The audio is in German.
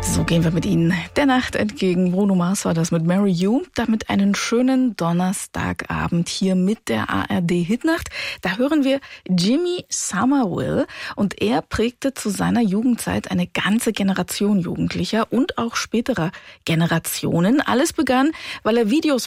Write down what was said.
So gehen wir mit Ihnen der Nacht entgegen. Bruno Mars war das mit Marry You. Damit einen schönen Donnerstagabend hier mit der ARD Hitnacht. Da hören wir Jimmy Somerville und er prägte zu seiner Jugendzeit eine ganze Generation Jugendlicher und auch späterer Generationen. Alles begann, weil er Videos